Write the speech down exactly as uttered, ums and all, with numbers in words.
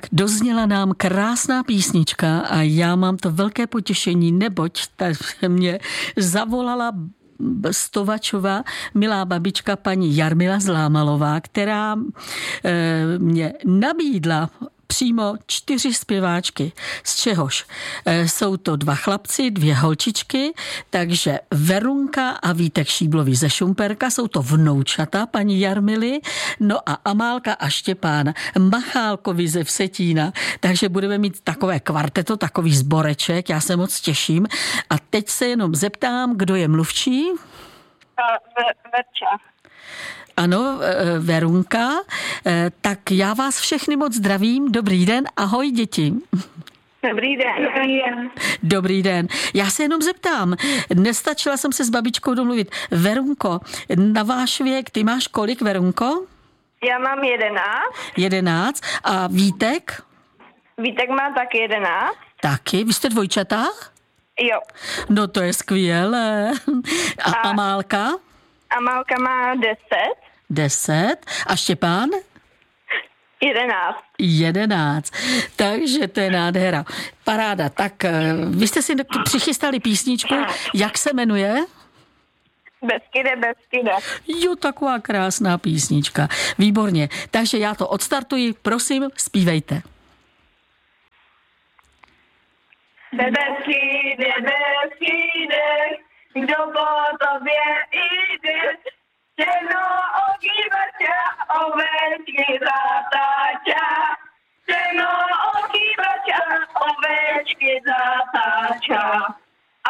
dozněla nám krásná písnička a já mám to velké potěšení, neboť ta mě zavolala Stovačová, milá babička paní Jarmila Zlámalová, která e, mě nabídla přímo čtyři zpěváčky, z čehož e, jsou to dva chlapci, dvě holčičky, takže Verunka a Vítek Šíblový ze Šumperka, jsou to vnoučata paní Jarmily, no a Amálka a Štěpán Machálkovi ze Vsetína, takže budeme mít takové kvarteto, takový sboreček, já se moc těším. A teď se jenom zeptám, kdo je mluvčí? Verča. Ano, Verunka, tak já vás všechny moc zdravím, dobrý den, ahoj děti. Dobrý den. Dobrý den. Dobrý den. Já se jenom zeptám, nestačila jsem se s babičkou domluvit. Verunko, na váš věk, ty máš kolik, Verunko? Já mám jedenáct. Jedenáct. A Vítek? Vítek má taky jedenáct. Taky? Vy jste dvojčata? Jo. No to je skvělé. A, a Amálka? Amálka má deset. Deset. A Štěpán? Jedenáct. Jedenáct. Takže to je nádhera. Paráda. Tak vy jste si přichystali písničku. Jak se jmenuje? Beskyde, Beskyde. Jo, taková krásná písnička. Výborně. Takže já to odstartuji. Prosím, zpívejte. Beskyde, Beskyde, kdo po tobě jde, černo okývača, ovečky zatáča, černo okývača, ovečky zatáča.